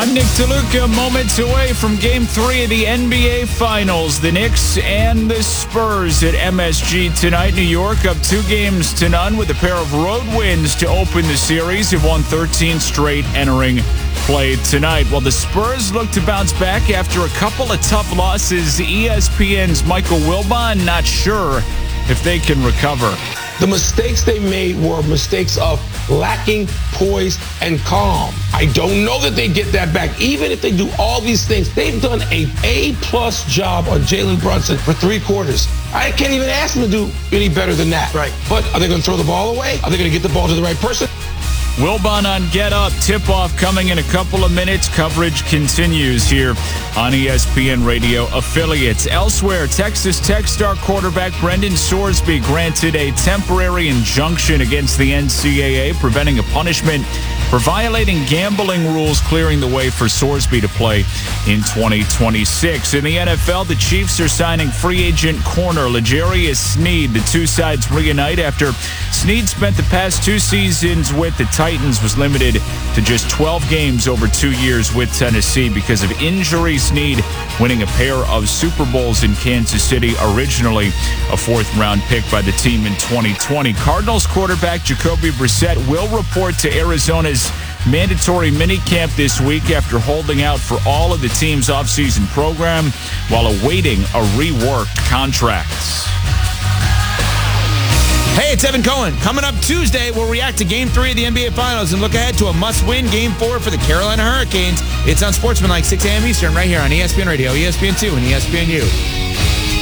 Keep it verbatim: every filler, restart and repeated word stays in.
I'm Nick DeLuca, moments away from Game three of the N B A Finals. The Knicks and the Spurs at M S G tonight. New York up two games to none with a pair of road wins to open the series. Have won thirteen straight entering play tonight. While the Spurs look to bounce back after a couple of tough losses, E S P N's Michael Wilbon not sure if they can recover. The mistakes they made were mistakes of lacking poise and calm. I don't know that they get that back. Even if they do all these things, they've done a A-plus job on Jalen Brunson for three quarters. I can't even ask them to do any better than that. Right. But are they going to throw the ball away? Are they going to get the ball to the right person? Wilbon on Get Up. Tip-off coming in a couple of minutes. Coverage continues here on E S P N Radio affiliates. Elsewhere, Texas Tech star quarterback Brendan Sorsby granted a temporary injunction against the N C double A, preventing a punishment for violating gambling rules, clearing the way for Sorsby to play in twenty twenty-six. In the N F L, the Chiefs are signing free agent corner L'Jarius Sneed. The two sides reunite after Sneed spent the past two seasons with the Titans, was limited to just twelve games over two years with Tennessee because of injury. Sneed winning a pair of Super Bowls in Kansas City, originally a fourth-round pick by the team in twenty twenty. Cardinals quarterback Jacoby Brissett will report to Arizona's mandatory minicamp this week after holding out for all of the team's offseason program while awaiting a reworked contract. Hey, it's Evan Cohen. Coming up Tuesday, we'll react to Game three of the N B A Finals and look ahead to a must-win Game four for the Carolina Hurricanes. It's on Sportsmanlike, six a.m. Eastern, right here on E S P N Radio, E S P N two, and E S P N U.